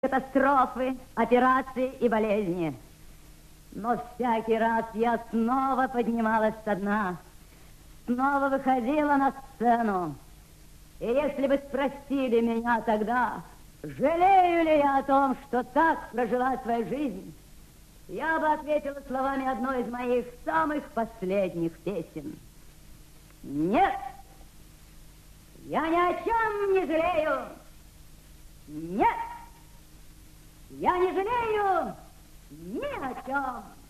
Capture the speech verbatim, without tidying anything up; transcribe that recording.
катастрофы, операции и болезни. Но всякий раз я снова поднималась со дна, снова выходила на сцену. И если бы спросили меня тогда, жалею ли я о том, что так прожила свою жизнь, я бы ответила словами одной из моих самых последних песен. Нет, я ни о чем не жалею. Нет, я не жалею ни о чем.